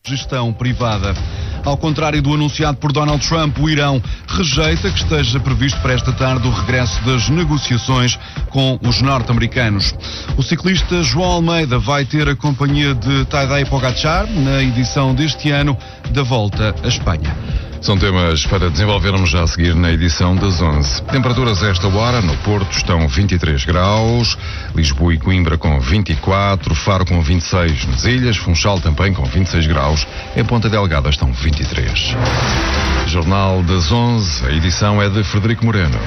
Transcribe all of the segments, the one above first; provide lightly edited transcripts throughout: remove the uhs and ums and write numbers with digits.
gestão privada. Ao contrário do anunciado por Donald Trump, o Irão rejeita que esteja previsto para esta tarde o regresso das negociações com os norte-americanos. O ciclista João Almeida vai ter a companhia de Tadej Pogačar na edição deste ano da Volta à Espanha. São temas para desenvolvermos já a seguir na edição das 11. Temperaturas a esta hora, no Porto estão 23 graus, Lisboa e Coimbra com 24, Faro com 26 nas ilhas, Funchal também com 26 graus, em Ponta Delgada estão 23. Jornal das 11, a edição é de Frederico Moreno.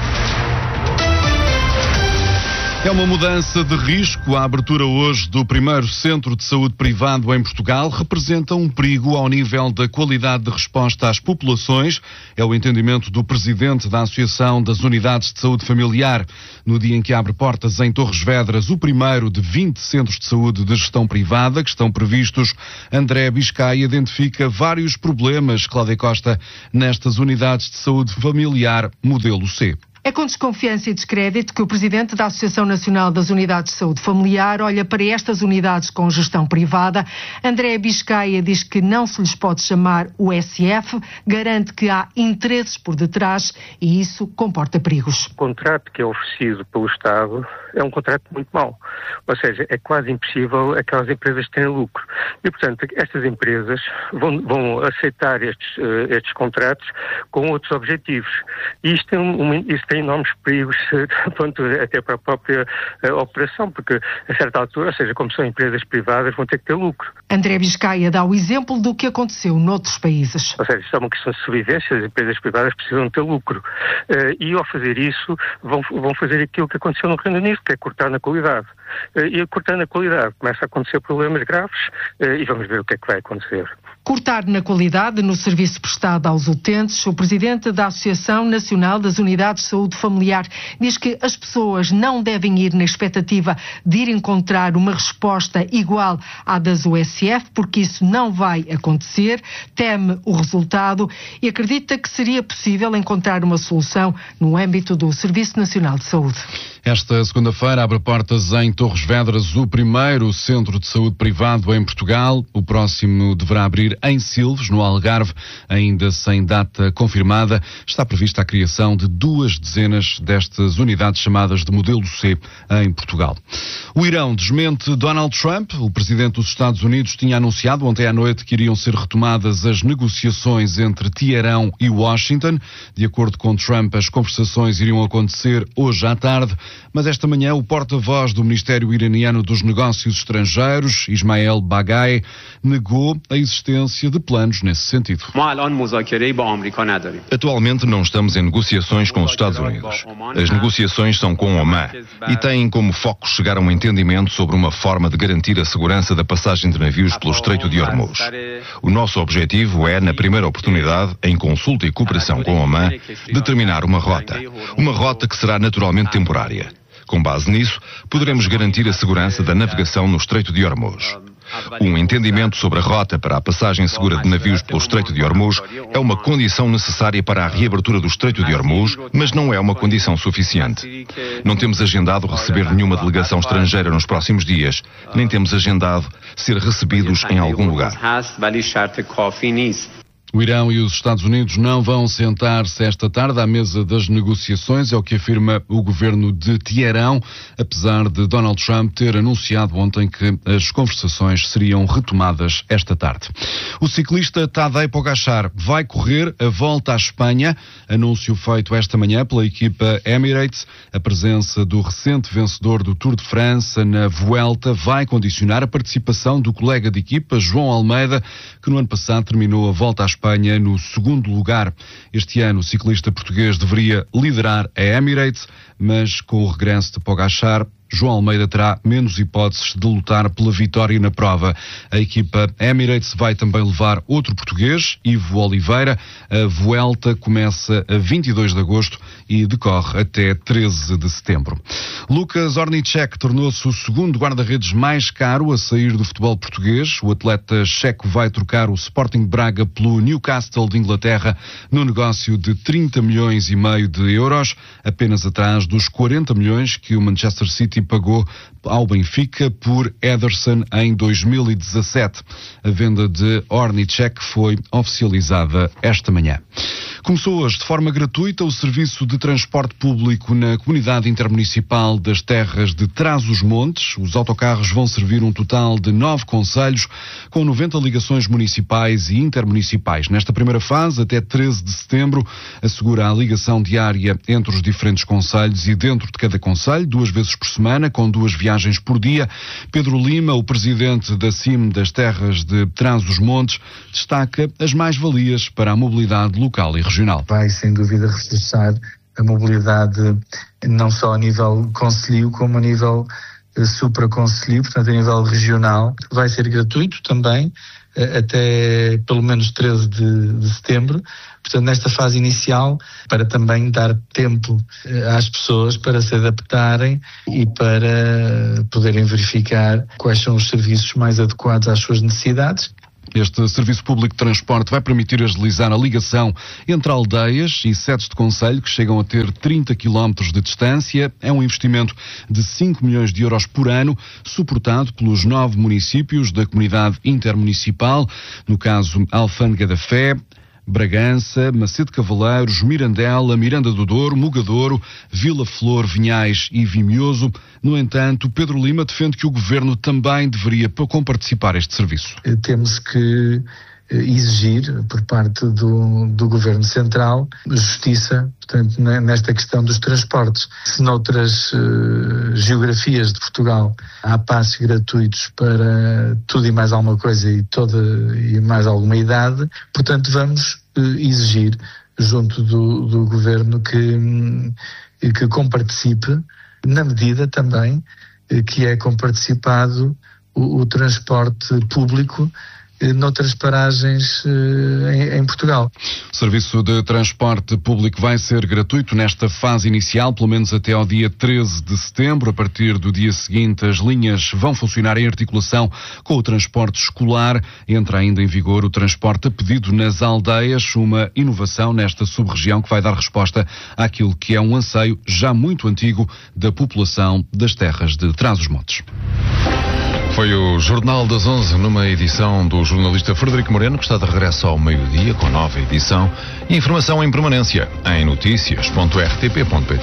É uma mudança de risco. A abertura hoje do primeiro centro de saúde privado em Portugal representa um perigo ao nível da qualidade de resposta às populações. É o entendimento do presidente da Associação das Unidades de Saúde Familiar. No dia em que abre portas em Torres Vedras o primeiro de 20 centros de saúde de gestão privada que estão previstos, André Biscay identifica vários problemas, Cláudia Costa, nestas unidades de saúde familiar modelo C. É com desconfiança e descrédito que o presidente da Associação Nacional das Unidades de Saúde Familiar olha para estas unidades com gestão privada. André Biscay diz que não se lhes pode chamar USF, garante que há interesses por detrás e isso comporta perigos. O contrato que é oferecido pelo Estado é um contrato muito mau, ou seja, é quase impossível aquelas empresas terem lucro. E, portanto, estas empresas vão aceitar estes contratos com outros objetivos. E isto tem enormes perigos, até para a própria operação, porque a certa altura, ou seja, como são empresas privadas, vão ter que ter lucro. André Biscay dá o exemplo do que aconteceu noutros países. Ou seja, isto é uma questão de sobrevivência, as empresas privadas precisam ter lucro. E ao fazer isso, vão fazer aquilo que aconteceu no Reino Unido, que é cortar na qualidade. E cortar na qualidade começa a acontecer problemas graves e vamos ver o que é que vai acontecer. Cortar na qualidade no serviço prestado aos utentes, o presidente da Associação Nacional das Unidades de Saúde Familiar diz que as pessoas não devem ir na expectativa de ir encontrar uma resposta igual à das USF, porque isso não vai acontecer, teme o resultado e acredita que seria possível encontrar uma solução no âmbito do Serviço Nacional de Saúde. Esta segunda-feira abre portas em Torres Vedras o primeiro centro de saúde privado em Portugal. O próximo deverá abrir em Silves, no Algarve, ainda sem data confirmada. Está prevista a criação de 2 dezenas destas unidades chamadas de modelo C em Portugal. O Irão desmente Donald Trump. O presidente dos Estados Unidos tinha anunciado ontem à noite que iriam ser retomadas as negociações entre Teherão e Washington. De acordo com Trump, as conversações iriam acontecer hoje à tarde. Mas esta manhã o porta-voz do Ministério Iraniano dos Negócios Estrangeiros, Ismael Baghai, negou a existência de planos nesse sentido. Atualmente não estamos em negociações com os Estados Unidos. As negociações são com Oman e têm como foco chegar a um entendimento sobre uma forma de garantir a segurança da passagem de navios pelo Estreito de Hormuz. O nosso objetivo é, na primeira oportunidade, em consulta e cooperação com Oman, determinar uma rota que será naturalmente temporária. Com base nisso, poderemos garantir a segurança da navegação no Estreito de Hormuz. Um entendimento sobre a rota para a passagem segura de navios pelo Estreito de Hormuz é uma condição necessária para a reabertura do Estreito de Hormuz, mas não é uma condição suficiente. Não temos agendado receber nenhuma delegação estrangeira nos próximos dias, nem temos agendado ser recebidos em algum lugar. O Irão e os Estados Unidos não vão sentar-se esta tarde à mesa das negociações, é o que afirma o governo de Teherão, apesar de Donald Trump ter anunciado ontem que as conversações seriam retomadas esta tarde. O ciclista Tadej Pogačar vai correr a Volta à Espanha, anúncio feito esta manhã pela equipa Emirates. A presença do recente vencedor do Tour de França na Vuelta vai condicionar a participação do colega de equipa, João Almeida, que no ano passado terminou a Volta à Espanha no segundo lugar. Este ano o ciclista português deveria liderar a Emirates, mas com o regresso de Pogačar, João Almeida terá menos hipóteses de lutar pela vitória na prova. A equipa Emirates vai também levar outro português, Ivo Oliveira. A Vuelta começa a 22 de agosto e decorre até 13 de setembro. Lukas Horníček tornou-se o segundo guarda-redes mais caro a sair do futebol português. O atleta checo vai trocar o Sporting de Braga pelo Newcastle de Inglaterra no negócio de 30 milhões e meio de euros, apenas atrás dos 40 milhões que o Manchester City City pagou ao Benfica por Ederson em 2017. A venda de Hornacek foi oficializada esta manhã. Começou hoje de forma gratuita o serviço de transporte público na Comunidade Intermunicipal das Terras de Trás-os-Montes. Os autocarros vão servir um total de 9 concelhos, com 90 ligações municipais e intermunicipais. Nesta primeira fase, até 13 de setembro, assegura a ligação diária entre os diferentes concelhos e dentro de cada concelho, 2 vezes por semana, com 2 viagens por dia. Pedro Lima, o presidente da CIM das Terras de Trás-os-Montes, destaca as mais-valias para a mobilidade local e regional. Vai, sem dúvida, reforçar a mobilidade não só a nível concelhio, como a nível supraconcelhio, portanto a nível regional. Vai ser gratuito também, até pelo menos 13 de setembro. Portanto, nesta fase inicial, para também dar tempo às pessoas para se adaptarem e para poderem verificar quais são os serviços mais adequados às suas necessidades. Este Serviço Público de Transporte vai permitir agilizar a ligação entre aldeias e sedes de concelho que chegam a ter 30 km de distância. É um investimento de 5 milhões de euros por ano, suportado pelos 9 municípios da Comunidade Intermunicipal, no caso Alfândega da Fé, Bragança, Macedo Cavaleiros, Mirandela, Miranda do Douro, Mugadouro, Vila Flor, Vinhais e Vimioso. No entanto, Pedro Lima defende que o Governo também deveria comparticipar este serviço. Temos que exigir, por parte do Governo Central, justiça, portanto, nesta questão dos transportes. Se noutras geografias de Portugal há passes gratuitos para tudo e mais alguma coisa e mais alguma idade, portanto vamos exigir junto do Governo que comparticipe, na medida também que é comparticipado o transporte público noutras paragens em Portugal. O serviço de transporte público vai ser gratuito nesta fase inicial, pelo menos até ao dia 13 de setembro. A partir do dia seguinte, as linhas vão funcionar em articulação com o transporte escolar. Entra ainda em vigor o transporte a pedido nas aldeias, uma inovação nesta sub-região que vai dar resposta àquilo que é um anseio já muito antigo da população das terras de Trás-os-Montes. Foi o Jornal das 11, numa edição do jornalista Frederico Moreno, que está de regresso ao meio-dia com nova edição e informação em permanência em noticias.rtp.pt.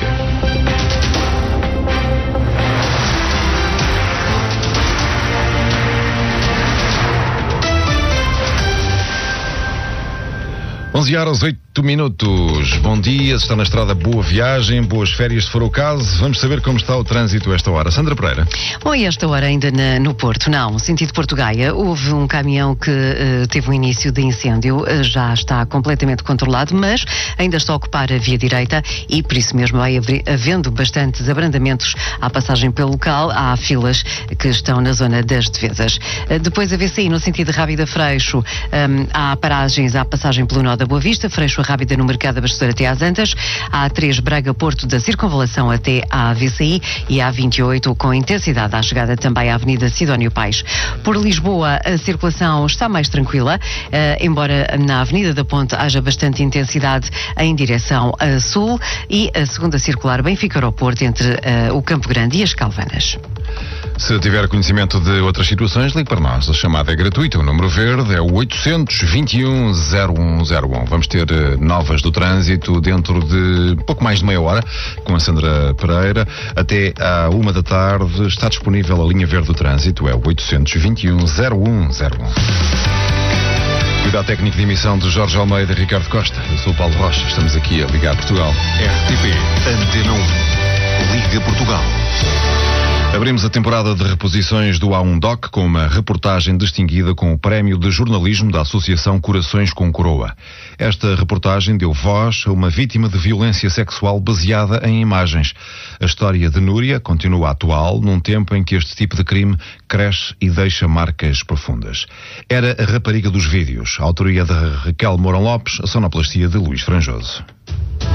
11h08. Bom dia, está na estrada, boa viagem, boas férias se for o caso. Vamos saber como está o trânsito a esta hora. Sandra Pereira. Bom, e esta hora ainda no Porto, não, sentido Porto Gaia, houve um caminhão que teve um início de incêndio, já está completamente controlado, mas ainda está a ocupar a via direita e por isso mesmo vai havendo bastantes abrandamentos à passagem pelo local. Há filas que estão na zona das Devesas. Depois a VCI no sentido Rábida-Freixo, há paragens à passagem pelo nó da Boa Vista, Freixo Rábida no Mercado Abastecedor até às Antas, a A3 Braga-Porto da Circunvalação até à VCI e a A28 com intensidade à chegada também à Avenida Sidónio Pais. Por Lisboa a circulação está mais tranquila, embora na Avenida da Ponte haja bastante intensidade em direção a sul, e a segunda circular Benfica-Aeroporto entre o Campo Grande e as Calvanas. Se tiver conhecimento de outras situações, ligue para nós. A chamada é gratuita. O número verde é o 821-0101. Vamos ter novas do trânsito dentro de pouco mais de meia hora com a Sandra Pereira. Até à 1 da tarde está disponível a linha verde do trânsito. É o 821-0101. Cuidado técnico de emissão de Jorge Almeida e Ricardo Costa. Eu sou o Paulo Rocha. Estamos aqui a ligar Portugal. RTP Antena 1. Liga Portugal. Abrimos a temporada de reposições do A1 Doc com uma reportagem distinguida com o Prémio de Jornalismo da Associação Corações com Coroa. Esta reportagem deu voz a uma vítima de violência sexual baseada em imagens. A história de Núria continua atual num tempo em que este tipo de crime cresce e deixa marcas profundas. Era a rapariga dos vídeos, a autoria de Raquel Mourão Lopes, a sonoplastia de Luís Franjoso.